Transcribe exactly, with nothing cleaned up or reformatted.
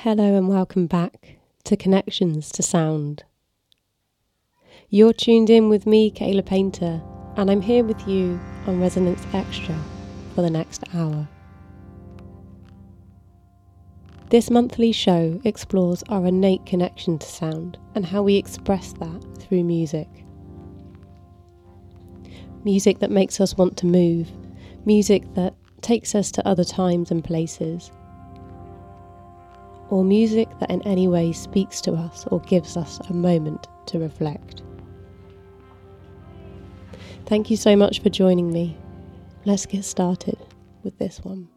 Hello and welcome back to Connections to Sound. You're tuned in with me, Kayla Painter, and I'm here with you on Resonance Extra for the next hour. This monthly show explores our innate connection to sound and how we express that through music. Music that makes us want to move, music that takes us to other times and places, or music that in any way speaks to us or gives us a moment to reflect. Thank you so much for joining me. Let's get started with this one.